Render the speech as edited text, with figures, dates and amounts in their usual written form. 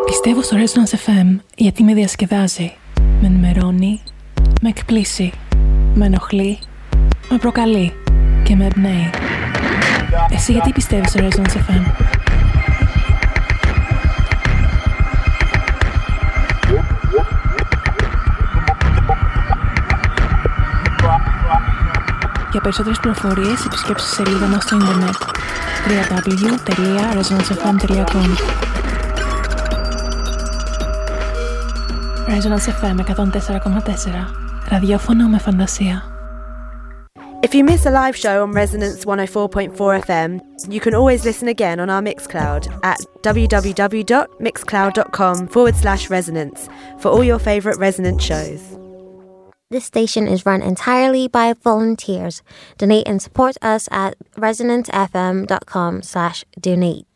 Πιστεύω στο Resonance FM γιατί με διασκεδάζει, με ενημερώνει, με εκπλήσει, με ενοχλεί, με προκαλεί και με εμπνέει. Εσύ γιατί πιστεύεις στο Resonance FM? Για περισσότερες πληροφορίες επισκέψτε τη σελίδα μας στο ίντερνετ www.resonancefm.com. Resonance FM 104,4. Ραδιόφωνο με φαντασία. If you miss a live show on Resonance 104.4 FM, you can always listen again on our Mixcloud at www.mixcloud.com/resonance for all your favourite Resonance shows. This station is run entirely by volunteers. Donate and support us at resonantefm.com/donate.